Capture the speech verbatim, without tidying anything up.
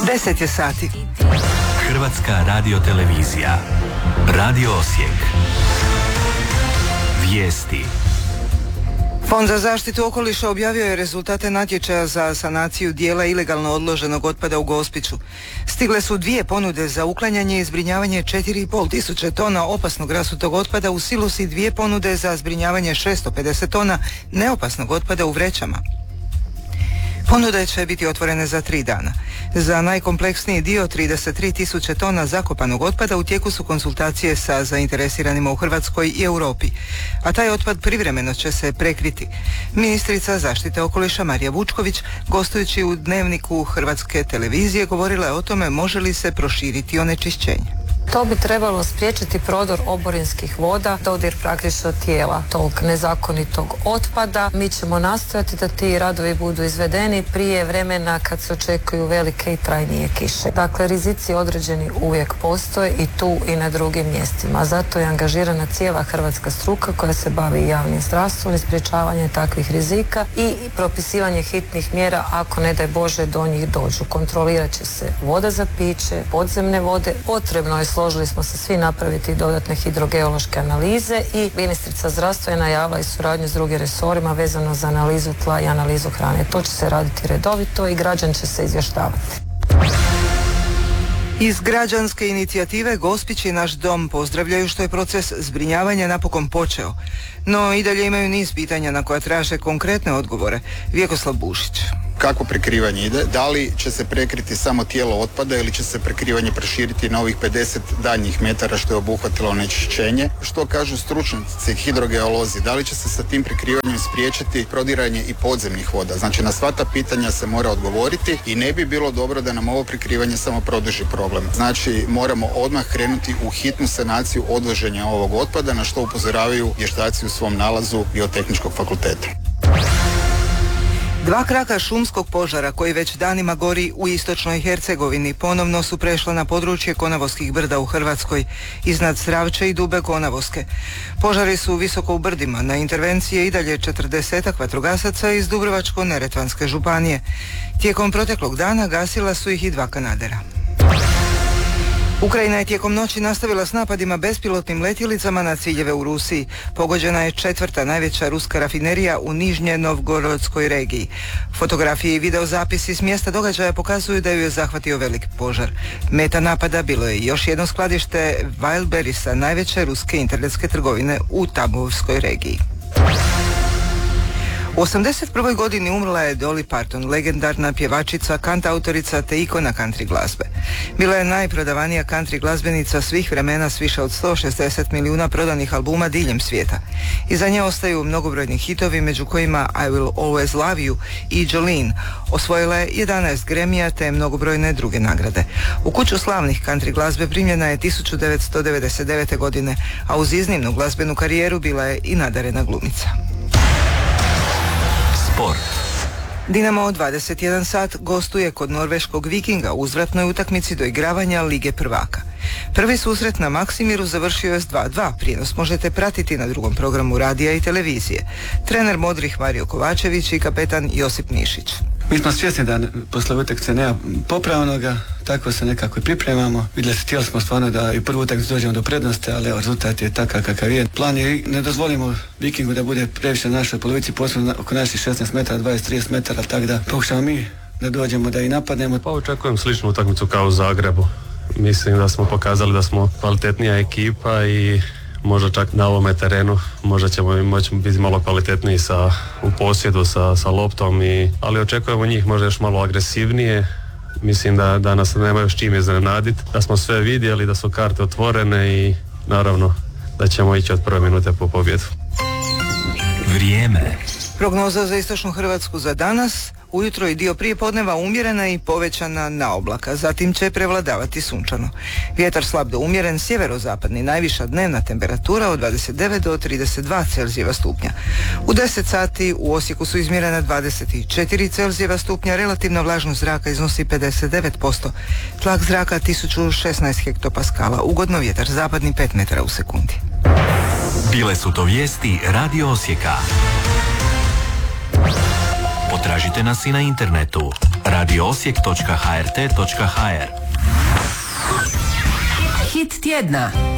deset je sati. Hrvatska radiotelevizija. Radio Osijek. Vijesti. Fond za zaštitu okoliša objavio je rezultate natječaja za sanaciju dijela ilegalno odloženog otpada u Gospiću. Stigle su dvije ponude za uklanjanje i zbrinjavanje četiri i pol tisuće tona opasnog rasutog otpada u silus i dvije ponude za zbrinjavanje šesto pedeset tona neopasnog otpada u vrećama. Ponude će biti otvorene za tri dana. Za najkompleksniji dio trideset tri tisuće tona zakopanog otpada u tijeku su konsultacije sa zainteresiranima u Hrvatskoj i Europi, a taj otpad privremeno će se prekriti. Ministrica zaštite okoliša Marija Vučković, gostujući u Dnevniku Hrvatske televizije, govorila je o tome može li se proširiti onečišćenje. To bi trebalo spriječiti prodor oborinskih voda, dodir praktično tijela tog nezakonitog otpada. Mi ćemo nastojati da ti radovi budu izvedeni prije vremena kad se očekuju velike i trajnije kiše. Dakle, rizici određeni uvijek postoje i tu i na drugim mjestima. Zato je angažirana cijela hrvatska struka koja se bavi javnim zdravstvom i sprječavanje takvih rizika i propisivanje hitnih mjera ako ne daj Bože do njih dođu. Kontrolirat će se voda za piće, podzemne vode, potrebno je složili smo se svi napraviti dodatne hidrogeološke analize i ministrica zdravstva je najavila i suradnju s drugim resorima vezano za analizu tla i analizu hrane. To će se raditi redovito i građan će se izvještavati. Iz građanske inicijative Gospić i Naš dom pozdravljaju što je proces zbrinjavanja napokon počeo, no i dalje imaju niz pitanja na koja traže konkretne odgovore. Vjekoslav Bušić. Kako prekrivanje ide? Da li će se prekriti samo tijelo otpada ili će se prekrivanje proširiti na ovih pedeset daljnjih metara što je obuhvatilo onečišćenje? Što kažu stručnjaci hidrogeolozi? Da li će se sa tim prekrivanjem spriječiti prodiranje i podzemnih voda? Znači, na sva ta pitanja se mora odgovoriti i ne bi bilo dobro da nam ovo prekrivanje samo produži problem. Znači, moramo odmah krenuti u hitnu sanaciju odvoženja ovog otpada, na što upozoravaju vještaci u svom nalazu Biotehničkog fakulteta. Dva kraka šumskog požara koji već danima gori u istočnoj Hercegovini ponovno su prešla na područje Konavoskih brda u Hrvatskoj, iznad Stravče i Dube Konavoske. Požari su visoko u brdima, na intervencije i dalje četrdesetak vatrogasaca iz Dubrovačko-neretvanske županije. Tijekom proteklog dana gasila su ih i dva kanadera. Ukrajina je tijekom noći nastavila s napadima bespilotnim letjelicama na ciljeve u Rusiji. Pogođena je četvrta najveća ruska rafinerija u Nižnje Novgorodskoj regiji. Fotografije i videozapisi s mjesta događaja pokazuju da ju je zahvatio velik požar. Meta napada bilo je još jedno skladište Wildberrysa, najveće ruske internetske trgovine u Tamovskoj regiji. U osamdeset prvoj godini umrla je Dolly Parton, legendarna pjevačica, kantautorica te ikona country glazbe. Bila je najprodavanija country glazbenica svih vremena s više od sto šezdeset milijuna prodanih albuma diljem svijeta. Iza nje ostaju mnogobrojni hitovi, među kojima I Will Always Love You i Jolene. Osvojila je jedanaest Grammy-a te mnogobrojne druge nagrade. U kuću slavnih country glazbe primljena je tisuću devetsto devedeset devete. godine, a uz iznimnu glazbenu karijeru bila je i nadarena glumica. Sport. Dinamo dvadeset jedan sat gostuje kod norveškog Vikinga u uzvratnoj utakmici doigravanja Lige prvaka. Prvi susret na Maksimiru završio je s dva dva. Prijenos možete pratiti na drugom programu radija i televizije. Trener modrih Mario Kovačević i kapetan Josip Nišić. Mi smo svjesni da posle utakmice nema popravnoga, tako se nekako i pripremamo. Vidjeli se, htjeli smo stvarno da i prvu utakmicu dođemo do prednosti, ali evo, rezultat je takav kakav je. Plan je, ne dozvolimo Vikingu da bude previše na našoj polovici, posebno oko naših šesnaest metara, dvadeset trideset metara, tako da pokušamo mi da dođemo da i napadnemo. Pa očekujem sličnu utakmicu kao u Zagrebu. Mislim da smo pokazali da smo kvalitetnija ekipa i možda čak na ovome terenu možda ćemo moći biti malo kvalitetniji sa, u posjedu sa, sa loptom, i, ali očekujemo njih možda još malo agresivnije. Mislim da, da nas nemaju s čim iznenaditi, da smo sve vidjeli, da su karte otvorene i naravno da ćemo ići od prve minute po pobjedu. Vrijeme. Prognoza za istočnu Hrvatsku za danas. Ujutro i dio prije podneva umjerena i povećana na oblaka, zatim će prevladavati sunčano. Vjetar slab do umjeren, sjeverozapadni, najviša dnevna temperatura od dvadeset devet do trideset dva Celzijeva stupnja. U deset sati u Osijeku su izmjerena dvadeset četiri Celzijeva stupnja, relativna vlažnost zraka iznosi pedeset devet posto, tlak zraka tisuću šesnaest hektopaskala, ugodno vjetar zapadni pet metara u sekundi. Bile su to vijesti Radio Osijeka. Potražite nas i na internetu radioosijek točka h r t točka h r. Hit tjedna.